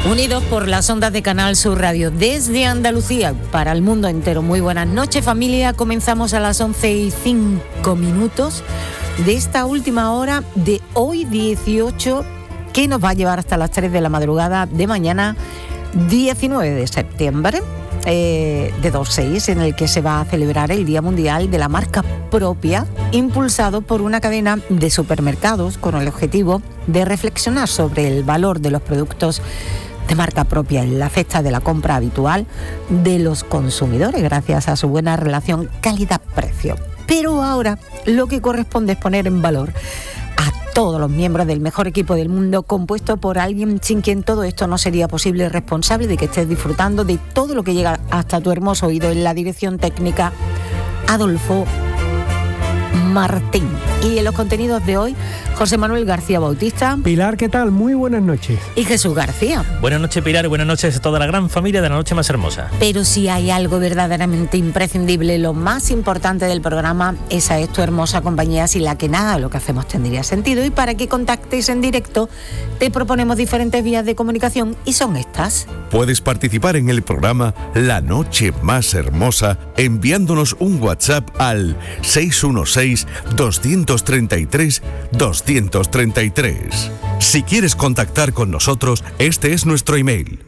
Unidos por las ondas de Canal Sur Radio desde Andalucía para el mundo entero. Muy buenas noches, familia. Comenzamos a las 11:05 de esta última hora de hoy 18, que nos va a llevar hasta las 3 de la madrugada de mañana 19 de septiembre de 2006, en el que se va a celebrar el Día Mundial de la Marca Propia, impulsado por una cadena de supermercados con el objetivo de reflexionar sobre el valor de los productos de marca propia en la cesta de la compra habitual de los consumidores, gracias a su buena relación calidad-precio. Pero ahora lo que corresponde es poner en valor a todos los miembros del mejor equipo del mundo, compuesto por alguien sin quien todo esto no sería posible, responsable de que estés disfrutando de todo lo que llega hasta tu hermoso oído. En la dirección técnica, Adolfo Martín. Y en los contenidos de hoy, José Manuel García Bautista. Pilar, ¿qué tal? Muy buenas noches. Y Jesús García. Buenas noches, Pilar, y buenas noches a toda la gran familia de La Noche Más Hermosa. Pero si hay algo verdaderamente imprescindible, lo más importante del programa, esa es tu hermosa compañía, sin la que nada de lo que hacemos tendría sentido. Y para que contactes en directo, te proponemos diferentes vías de comunicación y son estas. Puedes participar en el programa La Noche Más Hermosa enviándonos un WhatsApp al 616-233-233. Si quieres contactar con nosotros, este es nuestro email: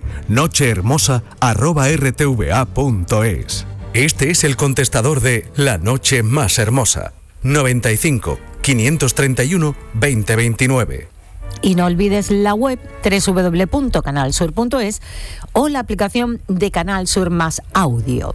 nochehermosa@rtva.es. Este es el contestador de La Noche Más Hermosa: 95 531 2029. Y no olvides la web www.canalsur.es o la aplicación de Canal Sur Más Audio.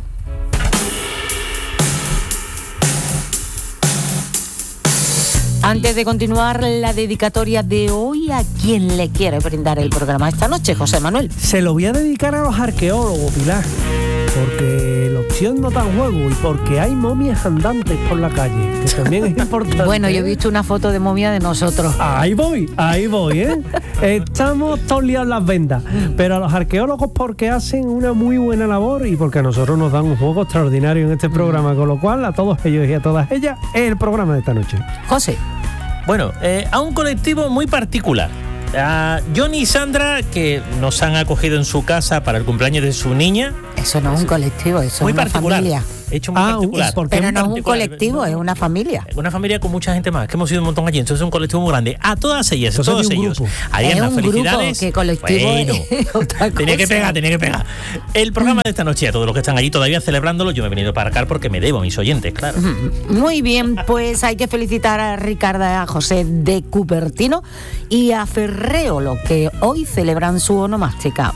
Antes de continuar, la dedicatoria de hoy, ¿a quién le quiere brindar el programa esta noche, José Manuel? Se lo voy a dedicar a los arqueólogos, Pilar, porque la opción no está en juego y porque hay momias andantes por la calle, que también es importante. Bueno, yo he visto una foto de momia de nosotros. Ahí voy, ¿eh? Estamos todos liados las vendas, pero a los arqueólogos porque hacen una muy buena labor y porque a nosotros nos dan un juego extraordinario en este programa, con lo cual a todos ellos y a todas ellas es el programa de esta noche. José. Bueno, a un colectivo muy particular. A Johnny y Sandra, que nos han acogido en su casa para el cumpleaños de su niña. Eso no es un colectivo, eso muy es una particular. familia. Hecho muy particular. Pero no es un colectivo, es una familia. Una familia con mucha gente más, que hemos ido un montón allí, entonces es un colectivo muy grande. A todas ellas, a todos ellos. Ahí es un felicidades. Grupo, que colectivo bueno, es otra cosa. Tenía que pegar. El programa de esta noche, a todos los que están allí todavía celebrándolo, yo me he venido para acá porque me debo a mis oyentes, claro. Muy bien, pues hay que felicitar a Ricardo, a José de Cupertino y a Ferréolo, que hoy celebran su onomástica.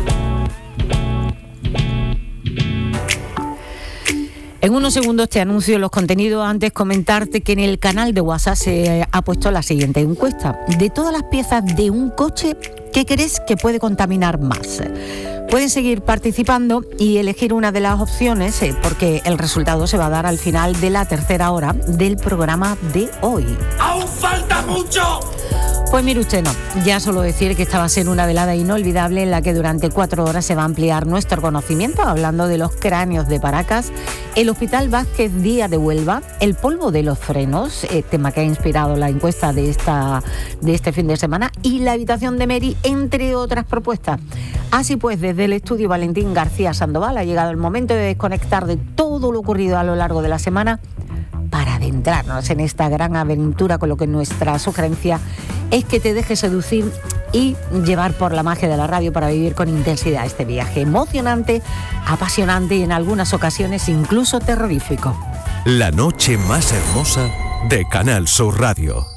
En unos segundos te anuncio los contenidos. Antes comentarte que en el canal de WhatsApp se ha puesto la siguiente encuesta. De todas las piezas de un coche, ¿qué crees que puede contaminar más? Pueden seguir participando y elegir una de las opciones porque el resultado se va a dar al final de la tercera hora del programa de hoy. ¡Aún falta mucho! Pues mire usted, no. Ya solo decir que esta va a ser una velada inolvidable en la que durante 4 horas se va a ampliar nuestro conocimiento, hablando de los cráneos de Paracas, el Hospital Vázquez Díaz de Huelva, el polvo de los frenos, tema que ha inspirado la encuesta de este fin de semana, y la habitación de Mary, entre otras propuestas. Así pues, desde el estudio Valentín García Sandoval ha llegado el momento de desconectar de todo lo ocurrido a lo largo de la semana para adentrarnos en esta gran aventura, con lo que nuestra sugerencia es que te dejes seducir y llevar por la magia de la radio para vivir con intensidad este viaje emocionante, apasionante y en algunas ocasiones incluso terrorífico. La Noche Más Hermosa de Canal Sur Radio.